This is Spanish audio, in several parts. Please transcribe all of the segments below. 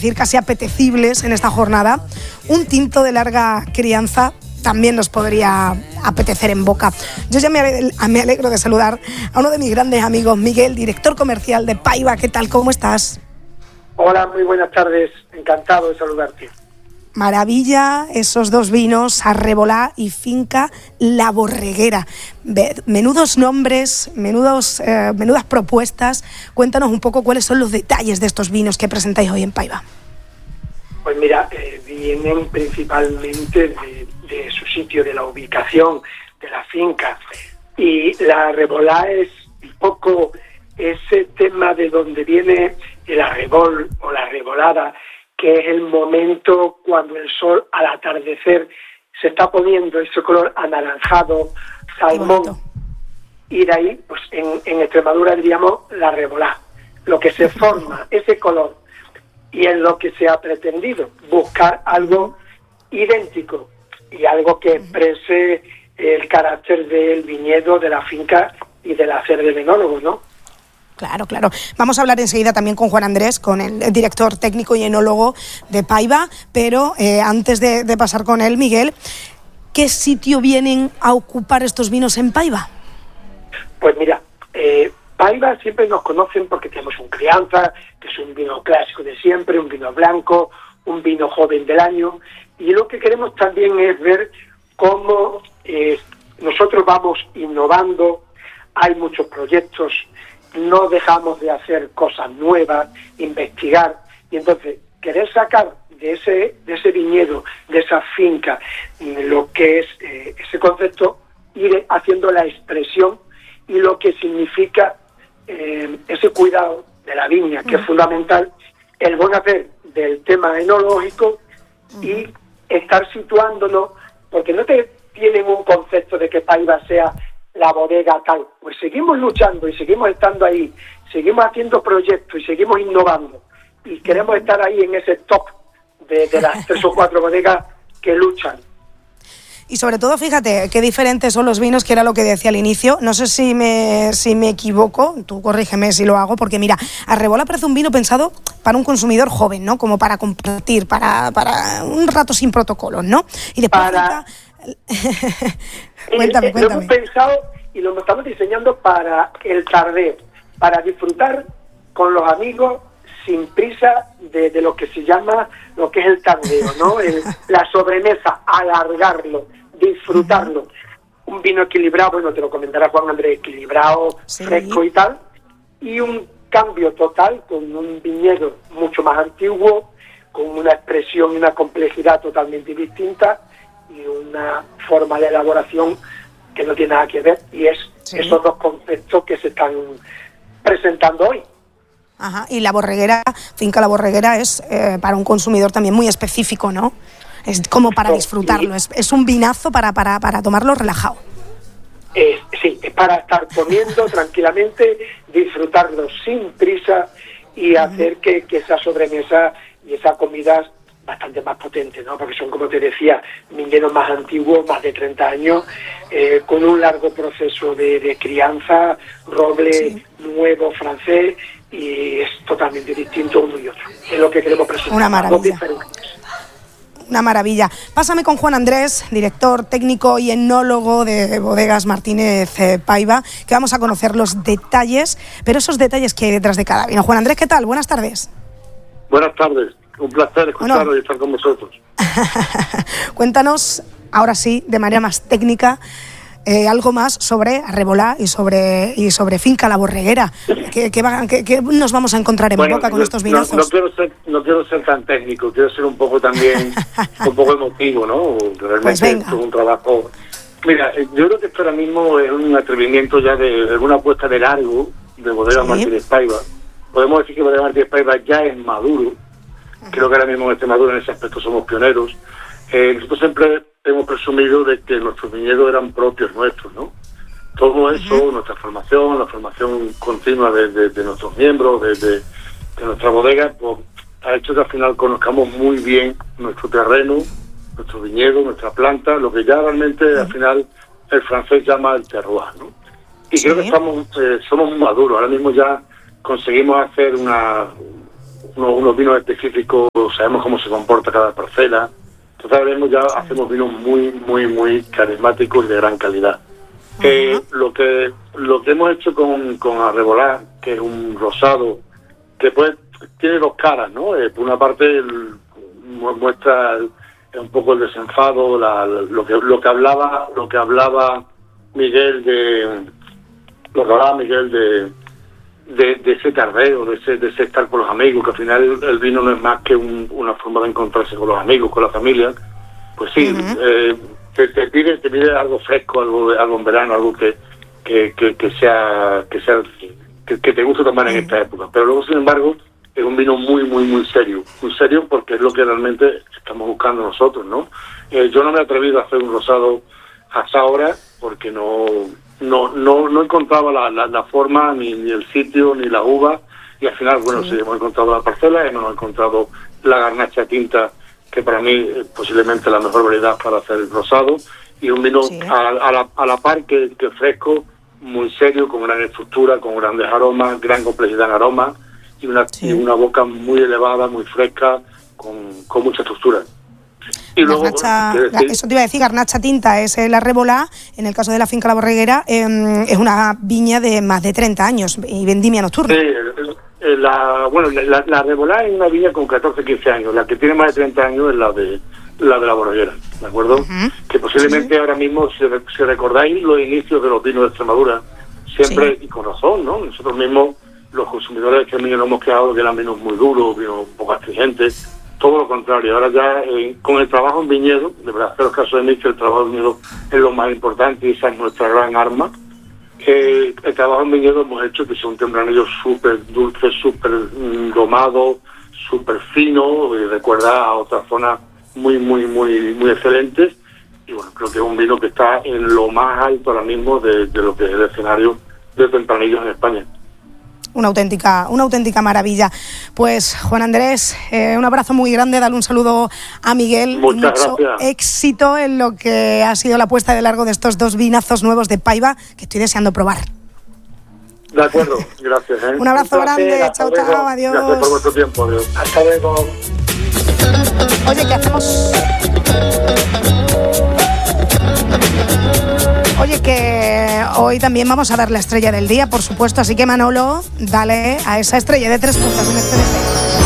decir casi apetecibles en esta jornada, un tinto de larga crianza también nos podría apetecer en boca. Yo ya me alegro de saludar a uno de mis grandes amigos, Miguel, director comercial de Paiva. ¿Qué tal? ¿Cómo estás? Hola, muy buenas tardes. Encantado de saludarte. Maravilla esos dos vinos, Arrebolá y Finca La Borreguera. Menudos nombres, menudas propuestas. Cuéntanos un poco cuáles son los detalles de estos vinos que presentáis hoy en Paiva. Pues mira, vienen principalmente de su sitio, de la ubicación de la finca. Y la Arrebolá es un poco ese tema de donde viene el arrebol o la arrebolada, que es el momento cuando el sol al atardecer se está poniendo ese color anaranjado, salmón. Y de ahí, pues en Extremadura diríamos la arrebolá. Lo que se forma, ese color, y es lo que se ha pretendido, buscar algo idéntico y algo que exprese el carácter del viñedo, de la finca y del hacer del enólogo, ¿no? Claro, claro. Vamos a hablar enseguida también con Juan Andrés, con el director técnico y enólogo de Paiva, pero antes de pasar con él, Miguel, ¿qué sitio vienen a ocupar estos vinos en Paiva? Pues mira, Paiva siempre nos conocen porque tenemos un crianza, que es un vino clásico de siempre, un vino blanco, un vino joven del año, y lo que queremos también es ver cómo nosotros vamos innovando. Hay muchos proyectos, no dejamos de hacer cosas nuevas, investigar, y entonces querer sacar de ese viñedo, de esa finca, lo que es ese concepto, ir haciendo la expresión y lo que significa ese cuidado de la viña, que es fundamental, el buen hacer del tema enológico y estar situándonos, porque no te tienen un concepto de que Paiva sea la bodega tal, pues seguimos luchando y seguimos estando ahí, seguimos haciendo proyectos y seguimos innovando y queremos estar ahí en ese top de las 3 o 4 bodegas que luchan. Y sobre todo, fíjate, qué diferentes son los vinos, que era lo que decía al inicio. No sé si me equivoco, tú corrígeme si lo hago, porque mira, Arrebola parece un vino pensado para un consumidor joven, ¿no? Como para compartir, para un rato sin protocolos, ¿no? Y después cuéntame. Lo hemos pensado y lo estamos diseñando para el tardeo, para disfrutar con los amigos sin prisa de lo que se llama, lo que es el tardeo, ¿no? La sobremesa, alargarlo, disfrutarlo. Un vino equilibrado, bueno, te lo comentará Juan Andrés, equilibrado, sí, fresco y tal, y un cambio total con un viñedo mucho más antiguo, con una expresión y una complejidad totalmente distinta y una forma de elaboración que no tiene nada que ver, y es esos dos conceptos que se están presentando hoy. Ajá, y La Borreguera, Finca La Borreguera es para un consumidor también muy específico, ¿no? Es como para disfrutarlo, es un vinazo para tomarlo relajado. Sí, es para estar comiendo tranquilamente, disfrutarlo sin prisa y hacer que esa sobremesa y esa comida bastante más potente, ¿no? Porque son, como te decía, viñedos más antiguos, más de 30 años, con un largo proceso de crianza, roble nuevo francés, y es totalmente distinto uno y otro. Es lo que queremos presentar. Una maravilla. Una maravilla. Pásame con Juan Andrés, director técnico y enólogo de Bodegas Martínez Paiva, que vamos a conocer los detalles, pero esos detalles que hay detrás de cada vino. Juan Andrés, ¿qué tal? Buenas tardes. Buenas tardes. Un placer escucharlo y estar con vosotros. Cuéntanos, ahora sí, de manera más técnica, algo más sobre Arrebolá y sobre Finca La Borreguera. ¿Qué nos vamos a encontrar en boca con estos vinazos? No quiero ser tan técnico, quiero ser un poco también un poco emotivo, ¿no? Realmente pues venga. Es un trabajo. Mira, yo creo que esto ahora mismo es un atrevimiento ya de una apuesta de largo de Bodegas Martínez Paiva. Podemos decir que Bodegas Martínez Paiva ya es maduro. Creo que ahora mismo en Extremadura en ese aspecto somos pioneros. Nosotros siempre hemos presumido de que nuestros viñedos eran propios nuestros, ¿no? Todo eso, nuestra formación, la formación continua de nuestros miembros, de nuestra bodega, pues ha hecho que al final conozcamos muy bien nuestro terreno, nuestro viñedo, nuestra planta, lo que ya realmente al final el francés llama el terroir, ¿no? Y creo que somos muy maduros. Ahora mismo ya conseguimos hacer unos vinos específicos, sabemos cómo se comporta cada parcela. Entonces ya hacemos vinos muy, muy, muy carismáticos y de gran calidad. Lo que hemos hecho con Arrebolá, que es un rosado, que pues tiene dos caras, ¿no? Por una parte muestra un poco el desenfado, lo que hablaba Miguel de ese tardeo, de ese estar con los amigos, que al final el vino no es más que una forma de encontrarse con los amigos, con la familia. Pues sí, te pide algo fresco, algo en verano, algo que te guste tomar en esta época. Pero luego, sin embargo, es un vino muy, muy, muy serio porque es lo que realmente estamos buscando nosotros, ¿no? Yo no me he atrevido a hacer un rosado hasta ahora porque no encontraba la forma, ni el sitio, ni la uva, y al final, bueno, sí hemos encontrado la parcela, hemos encontrado la garnacha tinta, que para mí es posiblemente la mejor variedad para hacer el rosado, y un vino a la par que fresco, muy serio, con gran estructura, con grandes aromas, gran complejidad en aromas, y una boca muy elevada, muy fresca, con mucha estructura. Y luego, eso te iba a decir, garnacha tinta es la Arrebolá. En el caso de la finca La Borreguera, es una viña de más de 30 años y vendimia nocturna. Sí, la Arrebolá es una viña con 14-15 años. La que tiene más de 30 años es la de La Borreguera, ¿de acuerdo? Que posiblemente ahora mismo, si recordáis los inicios de los vinos de Extremadura, siempre, y con razón, ¿no? Nosotros mismos, los consumidores de Extremadura, nos hemos quedado que eran vinos muy duros, vinos un poco astringentes. Todo lo contrario, ahora ya con el trabajo en viñedo, de verdad que los casos de Micho, el trabajo en viñedo es lo más importante y esa es nuestra gran arma. El trabajo en viñedo hemos hecho que sea un tempranillo súper dulce, súper domado, súper fino, y recuerda a otras zonas muy, muy, muy, muy excelentes. Y bueno, creo que es un vino que está en lo más alto ahora mismo de lo que es el escenario de tempranillos en España. Una auténtica maravilla. Pues Juan Andrés, un abrazo muy grande, dale un saludo a Miguel. Muchas gracias. Éxito en lo que ha sido la puesta de largo de estos 2 vinazos nuevos de Paiva, que estoy deseando probar. De acuerdo, gracias. Un abrazo grande, chao, adiós. Gracias por vuestro tiempo, adiós. Hasta luego. Oye, ¿qué hacemos? Oye, que hoy también vamos a dar la estrella del día, por supuesto, así que Manolo, dale a esa estrella de 3 puntos en Mercedes-Benz.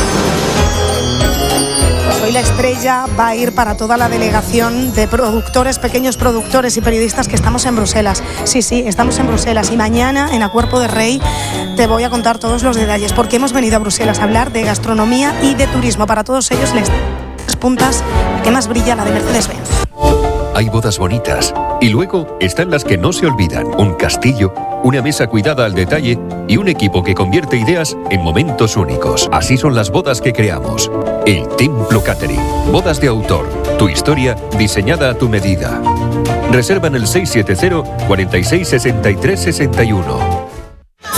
Pues hoy la estrella va a ir para toda la delegación de productores, pequeños productores y periodistas que estamos en Bruselas. Sí, estamos en Bruselas y mañana en A Cuerpo de Rey te voy a contar todos los detalles, porque hemos venido a Bruselas a hablar de gastronomía y de turismo. Para todos ellos, las 3 puntas que más brilla la de Mercedes-Benz. Hay bodas bonitas y luego están las que no se olvidan. Un castillo, una mesa cuidada al detalle y un equipo que convierte ideas en momentos únicos. Así son las bodas que creamos. El Templo Catering. Bodas de autor. Tu historia diseñada a tu medida. Reserva en el 670 46 63 61.